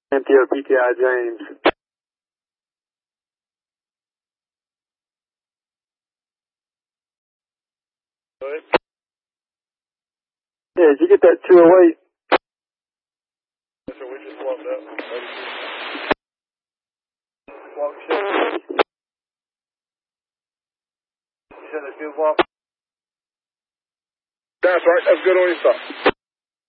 MTO PTI James. Yeah, did you get that 208? Yes, sir, we just walked up. Walk shit. You said it's good walk? That's right, that's good on your stuff.